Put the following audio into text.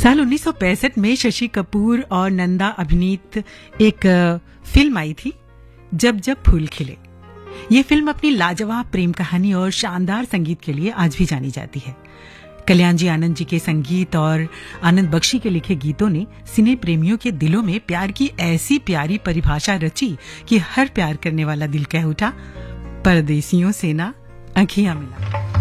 साल 1965 में शशि कपूर और नंदा अभिनीत एक फिल्म आई थी, जब जब फूल खिले। ये फिल्म अपनी लाजवाब प्रेम कहानी और शानदार संगीत के लिए आज भी जानी जाती है। कल्याण जी आनंद जी के संगीत और आनंद बख्शी के लिखे गीतों ने सिने प्रेमियों के दिलों में प्यार की ऐसी प्यारी परिभाषा रची कि हर प्यार करने वाला दिल कह उठा, परदेसियों से ना आँखियां मिला।